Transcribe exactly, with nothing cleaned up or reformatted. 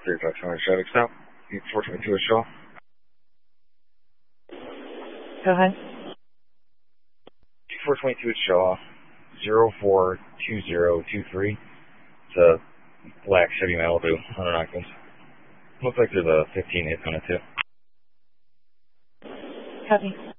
three five two traffic stop. four twenty-two is Shaw. Go ahead. four twenty-two is Shaw. zero four two zero two three. It's a black Chevy Malibu, one hundred occupants. Looks like there's a fifteen hit on it too. Copy.